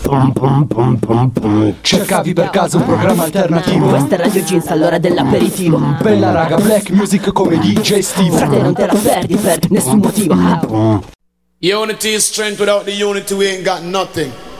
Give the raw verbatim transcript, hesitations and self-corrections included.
Cercavi per caso un programma alternativo? Questa è Radio Jeans all'ora dell'aperitivo. Bella raga, black music come D J Steve. Frate, non te la perdi per nessun motivo. Unity is strength, without the unity we ain't got nothing.